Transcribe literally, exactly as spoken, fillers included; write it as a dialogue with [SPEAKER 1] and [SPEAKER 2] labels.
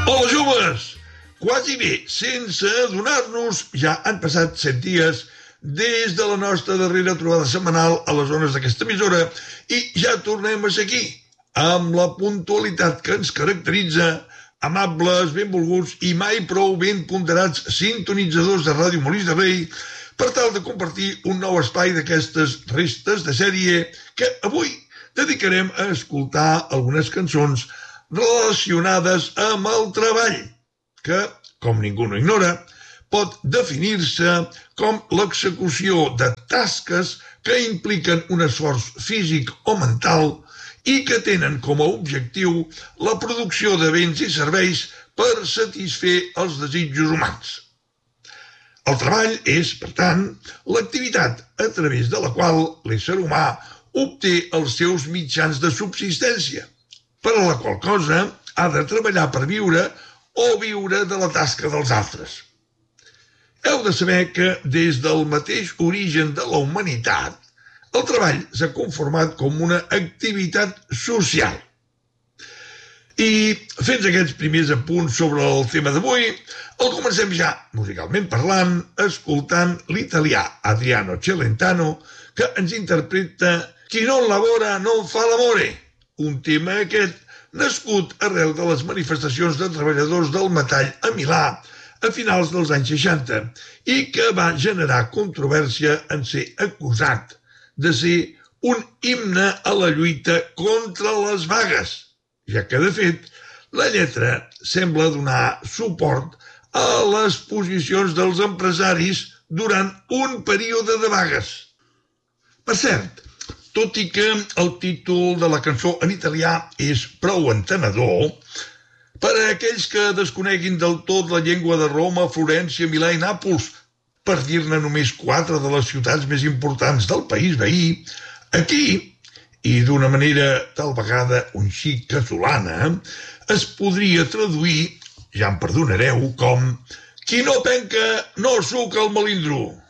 [SPEAKER 1] Hola, joves! Quasi bé, sense adonar-nos, ja han passat set dies des de la nostra darrera trobada setmanal a les zones d'aquesta emissora i ja tornem a ser aquí, amb la puntualitat que ens caracteritza, amables, benvolguts i mai prou ben ponderats sintonitzadors de Ràdio Molins de Rei, per tal de compartir un nou espai d'aquestes restes de sèrie que avui dedicarem a escoltar algunes cançons relacionades amb el treball, que, com ningú no ignora, pot definir-se com l'execució de tasques que impliquen un esforç físic o mental i que tenen com a objectiu la producció de béns i serveis per satisfer els desitjos humans. El treball és, per tant, l'activitat a través de la qual l'ésser humà obté els seus mitjans de subsistència, per a la qual cosa ha de treballar per viure o viure de la tasca dels altres. Heu de saber que des del mateix origen de la humanitat, el treball s'ha conformat com una activitat social. I fent aquests primers apunts sobre el tema d'avui, el comencem ja, musicalment parlant, escoltant l'italià Adriano Celentano, que ens interpreta Chi non lavora non fa l'amore, un tema aquest nascut arrel de les manifestacions de treballadors del metall a Milà a finals dels anys seixanta i que va generar controvèrsia en ser acusat de ser un himne a la lluita contra les vagues, ja que, de fet, la lletra sembla donar suport a les posicions dels empresaris durant un període de vagues. Per cert, tot i que el títol de la cançó en italià és prou entenedor, per a aquells que desconeguin del tot la llengua de Roma, Florència, Milà i Nàpols, per dir-ne només quatre de les ciutats més importants del país veí, aquí, i d'una manera tal vegada un xic casolana, es podria traduir, ja em perdonareu, com «Qui no penca no suca el melindro».